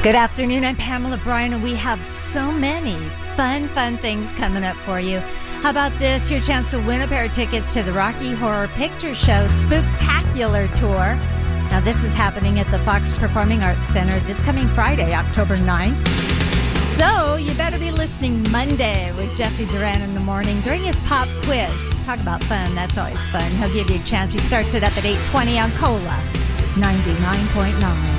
Good afternoon, I'm Pamela Bryan, and we have so many fun things coming up for you. How about this? Your chance to win a pair of tickets to the Rocky Horror Picture Show Spooktacular Tour. Now, this is happening at the Fox Performing Arts Center this coming Friday, October 9th. So, you better be listening Monday with Jesse Duran in the morning during his pop quiz. Talk about fun, that's always fun. He'll give you a chance. He starts it up at 8:20 on COLA 99.9.